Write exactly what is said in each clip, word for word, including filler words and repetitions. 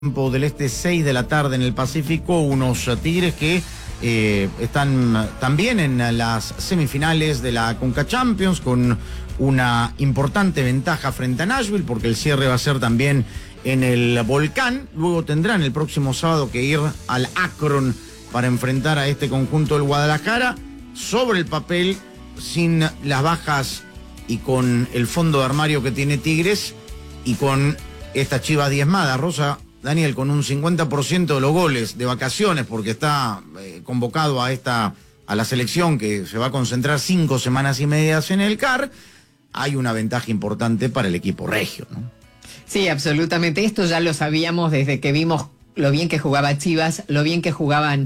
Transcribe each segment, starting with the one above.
Tiempo del Este, seis de la tarde en el Pacífico, unos Tigres que eh, están también en las semifinales de la Conca Champions con una importante ventaja frente a Nashville, porque el cierre va a ser también en el Volcán. Luego tendrán el próximo sábado que ir al Akron para enfrentar a este conjunto del Guadalajara. Sobre el papel, sin las bajas y con el fondo de armario que tiene Tigres y con esta Chivas diezmada, Rosa, Daniel, con un cincuenta por ciento de los goles de vacaciones, porque está eh, convocado a esta a la selección que se va a concentrar cinco semanas y medias en el C A R, hay una ventaja importante para el equipo regio, ¿no? Sí, absolutamente. Esto ya lo sabíamos desde que vimos lo bien que jugaba Chivas, lo bien que jugaban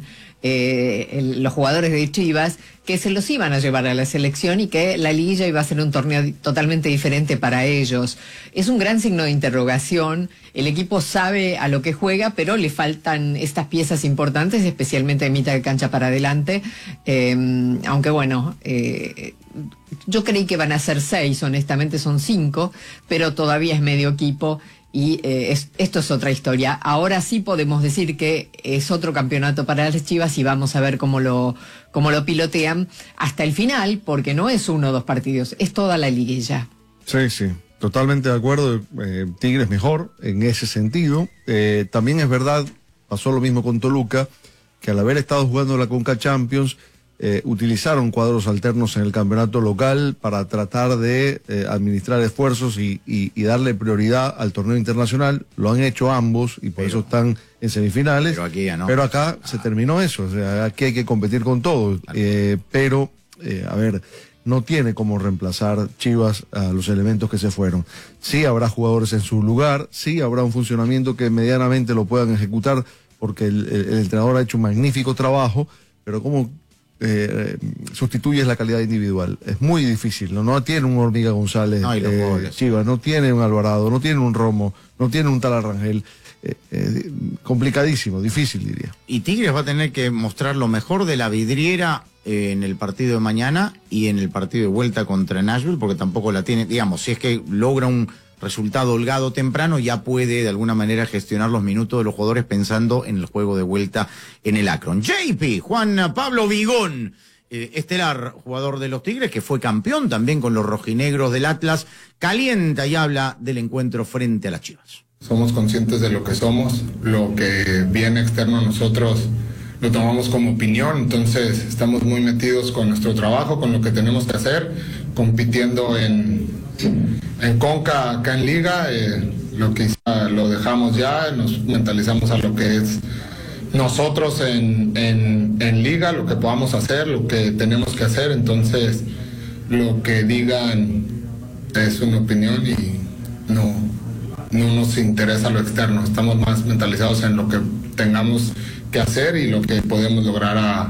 eh, el, los jugadores de Chivas, que se los iban a llevar a la selección y que la liguilla iba a ser un torneo totalmente diferente para ellos. Es un gran signo de interrogación. El equipo sabe a lo que juega, pero le faltan estas piezas importantes, especialmente de mitad de cancha para adelante. Eh, aunque bueno, eh, yo creí que van a ser seis, honestamente son cinco, pero todavía es medio equipo. Y eh, es, esto es otra historia. Ahora sí podemos decir que es otro campeonato para las Chivas y vamos a ver cómo lo, cómo lo pilotean hasta el final, porque no es uno o dos partidos, es toda la liguilla. Sí, sí, totalmente de acuerdo. Eh, Tigres mejor en ese sentido. Eh, también es verdad, pasó lo mismo con Toluca, que al haber estado jugando la Conca Champions, Eh, utilizaron cuadros alternos en el campeonato local para tratar de eh, administrar esfuerzos y, y, y darle prioridad al torneo internacional. Lo han hecho ambos y por pero, eso están en semifinales. Pero, aquí ya no. Pero acá ah. se terminó eso, o sea, aquí hay que competir con todo. Eh, pero, eh, a ver, no tiene como reemplazar Chivas a los elementos que se fueron. Sí habrá jugadores en su lugar, sí habrá un funcionamiento que medianamente lo puedan ejecutar, porque el, el, el entrenador ha hecho un magnífico trabajo, pero como Eh, sustituyes la calidad individual, es muy difícil, no, no tiene un Hormiga González, no, eh, Chivas, no tiene un Alvarado, no tiene un Romo, no tiene un tal Rangel, eh, eh, complicadísimo, difícil diría. Y Tigres va a tener que mostrar lo mejor de la vidriera eh, en el partido de mañana y en el partido de vuelta contra Nashville, porque tampoco la tiene, digamos, si es que logra un resultado holgado temprano, ya puede de alguna manera gestionar los minutos de los jugadores pensando en el juego de vuelta en el Akron. J P, Juan Pablo Vigón, eh, estelar jugador de los Tigres, que fue campeón también con los rojinegros del Atlas, calienta y habla del encuentro frente a las Chivas. Somos conscientes de lo que somos, lo que viene externo a nosotros lo tomamos como opinión, entonces estamos muy metidos con nuestro trabajo, con lo que tenemos que hacer, compitiendo en, en Conca, acá en Liga, eh, lo que lo dejamos ya, nos mentalizamos a lo que es nosotros en, en, en Liga, lo que podamos hacer, lo que tenemos que hacer, entonces lo que digan es una opinión y no, no nos interesa lo externo, estamos más mentalizados en lo que tengamos que hacer y lo que podemos lograr a,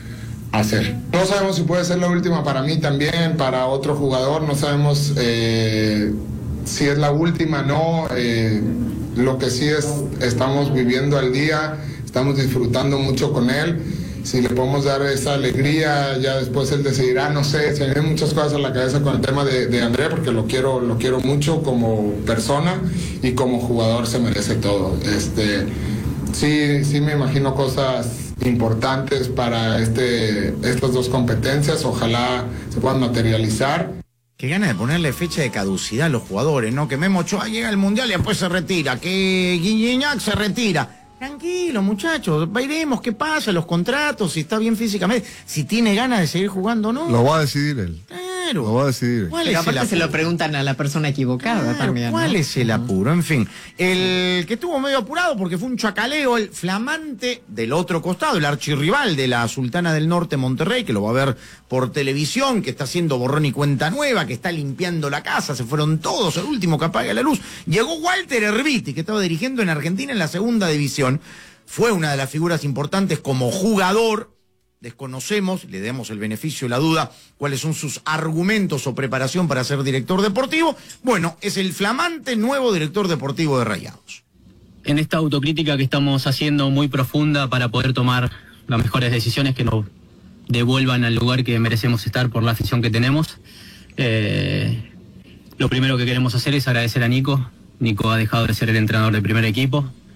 a hacer. No sabemos si puede ser la última para mí también, para otro jugador, no sabemos eh, si es la última, no, eh, lo que sí es, estamos viviendo al día, estamos disfrutando mucho con él, si le podemos dar esa alegría, ya después él decidirá, no sé, se me vienen muchas cosas a la cabeza con el tema de, de André, porque lo quiero, lo quiero mucho como persona y como jugador se merece todo. Este, Sí, sí me imagino cosas importantes para este, estas dos competencias, ojalá se puedan materializar. Qué ganas de ponerle fecha de caducidad a los jugadores, ¿no? Que Memo Ochoa llega al Mundial y después se retira, que Guiñac se retira. Tranquilo, muchachos, veremos qué pasa, los contratos, si está bien físicamente, si tiene ganas de seguir jugando o no. Lo va a decidir él. Claro. Lo va a decidir. Pero aparte se lo preguntan a la persona equivocada, claro, también, ¿cuál ¿no? es el apuro? En fin, el que estuvo medio apurado porque fue un chacaleo, el flamante del otro costado, el archirrival de la Sultana del Norte, Monterrey, que lo va a ver por televisión, que está haciendo borrón y cuenta nueva, que está limpiando la casa, se fueron todos, el último que apaga la luz. Llegó Walter Erviti, que estaba dirigiendo en Argentina en la segunda división, fue una de las figuras importantes como jugador. Desconocemos, le damos el beneficio de la duda, cuáles son sus argumentos o preparación para ser director deportivo. Bueno, es el flamante nuevo director deportivo de Rayados. En esta autocrítica que estamos haciendo muy profunda para poder tomar las mejores decisiones que nos devuelvan al lugar que merecemos estar por la afición que tenemos, eh, lo primero que queremos hacer es agradecer a Nico. Nico ha dejado de ser el entrenador del primer equipo.